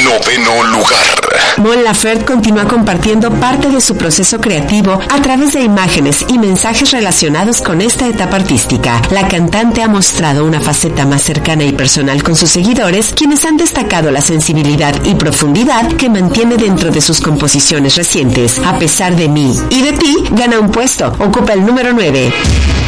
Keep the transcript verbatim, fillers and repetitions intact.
Noveno lugar. Mon Laferte continúa compartiendo parte de su proceso creativo a través de imágenes y mensajes relacionados con esta etapa artística. La cantante ha mostrado una faceta más cercana y personal con sus seguidores, quienes han destacado la sensibilidad y profundidad que mantiene dentro de sus composiciones recientes. A pesar de mí y de ti, gana un puesto, ocupa el número nueve.